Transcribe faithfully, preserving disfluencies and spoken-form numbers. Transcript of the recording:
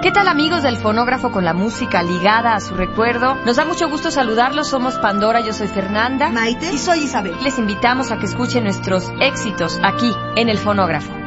¿Qué tal, amigos del Fonógrafo, con la música ligada a su recuerdo? Nos da mucho gusto saludarlos. Somos Pandora, yo soy Fernanda. Maite. Y soy Isabel. Les invitamos a que escuchen nuestros éxitos aquí en el Fonógrafo.